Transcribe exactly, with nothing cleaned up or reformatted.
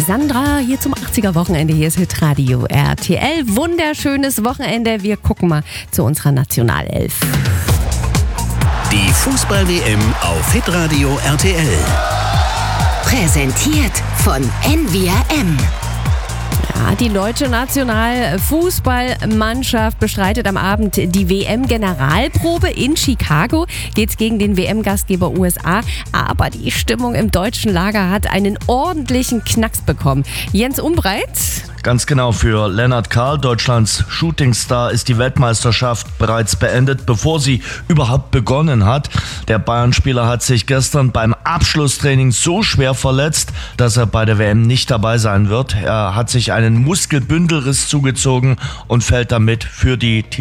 Sandra hier zum achtziger-Wochenende. Hier ist Hitradio R T L. Wunderschönes Wochenende. Wir gucken mal zu unserer Nationalelf. Die Fußball-W M auf Hitradio R T L. Präsentiert von N V R M. Ja, die deutsche Nationalfußballmannschaft bestreitet am Abend die W M-Generalprobe in Chicago. Geht's gegen den W M-Gastgeber U S A. Aber die Stimmung im deutschen Lager hat einen ordentlichen Knacks bekommen. Jens Umbreit? Ganz genau, für Lennart Karl, Deutschlands Shootingstar, ist die Weltmeisterschaft bereits beendet, bevor sie überhaupt begonnen hat. Der Bayern-Spieler hat sich gestern beim Abschlusstraining so schwer verletzt, dass er bei der W M nicht dabei sein wird. Er hat sich einen Muskelbündelriss zugezogen und fällt damit für die